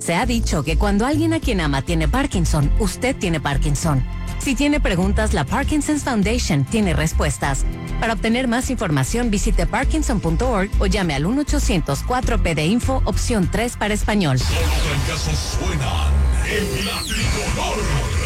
Se ha dicho que cuando alguien a quien ama tiene Parkinson, usted tiene Parkinson. Si tiene preguntas, la Parkinson's Foundation tiene respuestas. Para obtener más información, visite parkinson.org o llame al 1-800-4PD-INFO, opción 3 para español. Solo fracasos suenan en la tricolor.